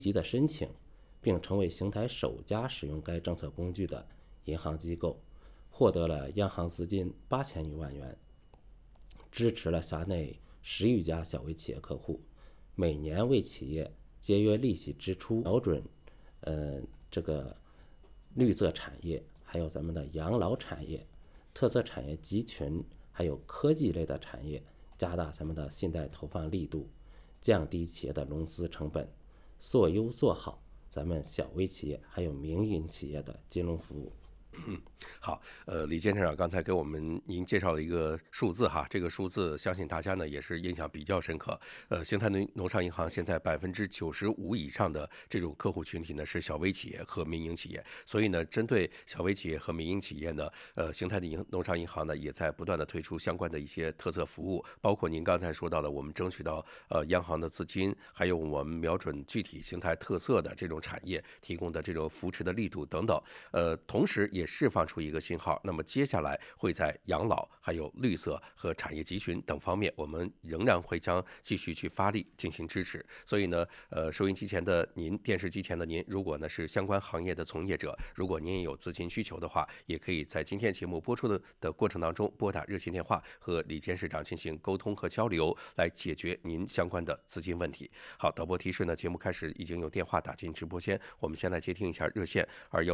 积的申请，并成为邢台首家使用该政策工具的银行机构，获得了央行资金8000余万元，支持了辖内10余家小微企业客户，每年为企业节约利息支出，瞄准这个绿色产业，还有咱们的养老产业、特色产业集群，还有科技类的产业，加大咱们的信贷投放力度，降低企业的融资成本，做优做好咱们小微企业还有民营企业的金融服务。 好，李先生刚才给您介绍了一个数字哈，这个数字相信大家呢也是印象比较深刻。邢台农商银行现在95%以上的这种客户群体呢是小微企业和民营企业，所以呢，针对小微企业和民营企业呢，邢台的农商银行呢也在不断的推出相关的一些特色服务，包括您刚才说到的，我们争取到央行的资金，还有我们瞄准具体邢台特色的这种产业提供的这种扶持的力度等等，同时也释放出一个信号。那么接下来会在养老、还有绿色和产业集群等方面，我们仍然会将继续去发力进行支持。所以呢，收音机前的您、电视机前的您，如果呢是相关行业的从业者，如果您也有资金需求的话，也可以在今天节目播出的过程当中拨打热线电话和李监事长进行沟通和交流，来解决您相关的资金问题。好，导播提示呢，节目开始已经有电话打进直播间，我们先来接听一下热线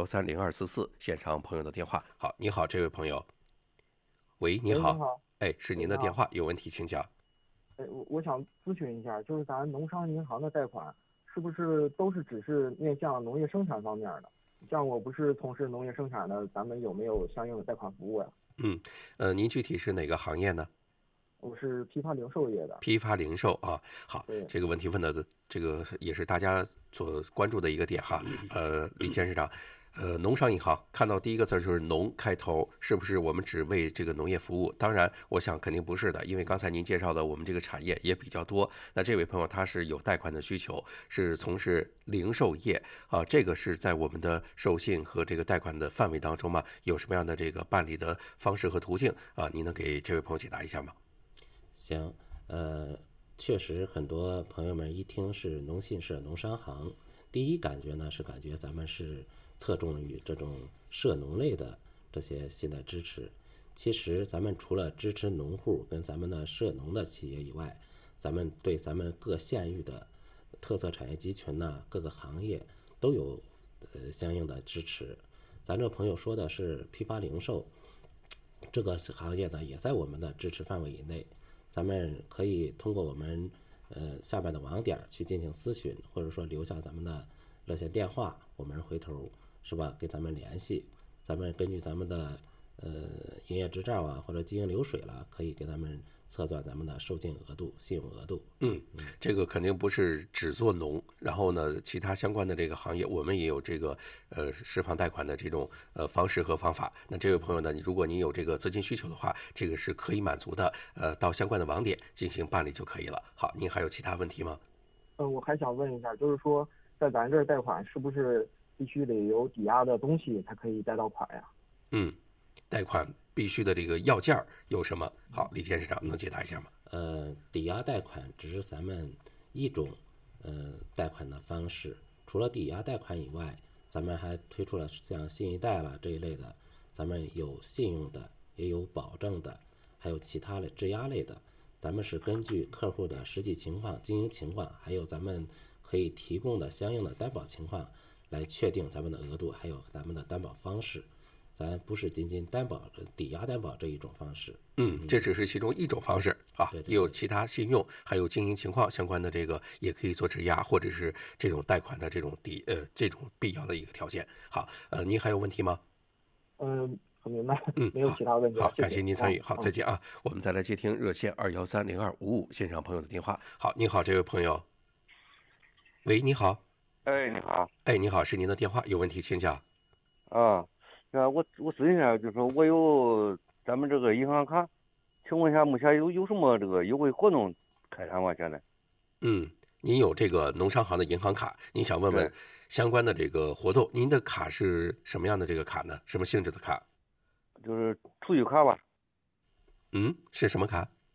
2130244线上朋友的电话。好，你好，这位朋友。喂，你好。 你好。 哎，是您的电话，有问题请讲。 我想咨询一下，就是咱农商银行的贷款是不是都是只是面向农业生产方面的？像我不是从事农业生产的，咱们有没有相应的贷款服务呀？ 您具体是哪个行业呢？ 我是批发零售业的。 批发零售啊，好，这个问题问的这个也是大家所关注的一个点哈。李监事长，农商银行看到第一个字就是农开头，是不是我们只为这个农业服务？当然，我想肯定不是的，因为刚才您介绍的我们这个产业也比较多。那这位朋友他是有贷款的需求，是从事零售业啊，这个是在我们的授信和这个贷款的范围当中吗？有什么样的这个办理的方式和途径啊？您能给这位朋友解答一下吗？ 行，确实很多朋友们一听是农信社、农商行，第一感觉呢是感觉咱们是侧重于这种涉农类的这些信贷支持。其实咱们除了支持农户跟咱们的涉农的企业以外，咱们对咱们各县域的特色产业集群呢，各个行业都有相应的支持。咱这朋友说的是批发零售这个行业呢，也在我们的支持范围以内。咱们可以通过我们下面的网点去进行咨询，或者说留下咱们的热线电话，我们回头是吧给咱们联系，咱们根据咱们的营业执照啊或者经营流水了，可以给咱们测算咱们的授信额度、信用额度。 这个肯定不是只做农，然后呢，其他相关的这个行业，我们也有这个释放贷款的这种方式和方法。那这位朋友呢，如果您有这个资金需求的话，这个是可以满足的，到相关的网点进行办理就可以了。好，您还有其他问题吗？ 我还想问一下，就是说在咱这儿贷款是不是必须得有抵押的东西才可以贷到款呀？ 贷款必须的这个要件有什么？好，李监事长能解答一下吗？ 抵押贷款只是咱们一种贷款的方式，除了抵押贷款以外，咱们还推出了像信贷了这一类的，咱们有信用的，也有保证的，还有其他的质押类的。咱们是根据客户的实际情况、经营情况，还有咱们可以提供的相应的担保情况来确定咱们的额度，还有咱们的担保方式。咱不是仅仅抵押担保这一种方式。 这只是其中一种方式啊，也有其他信用还有经营情况相关的这个也可以做质押，或者是这种贷款的这种必要的一个条件。好，您还有问题吗？ 很明白。没有其他问题。 好，感谢您参与。好，再见啊。我们再来接听热线2130255线上朋友的电话。好，您好，这位朋友。喂，你好。 你好。 你好，是您的电话，有问题请讲。 我咨询一下，就是说我有咱们这个银行卡，请问一下目前有什么这个优惠活动开展吗？现在？ 您有这个农商行的银行卡，您想问问相关的这个活动，您的卡是什么样的这个卡呢？什么性质的卡？ 就是储蓄卡吧。 是什么卡？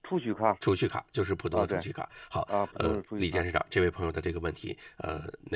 储蓄卡。 储蓄卡就是普通的储对蓄卡。好， 普通的储蓄卡李建市长，这位朋友的这个问题，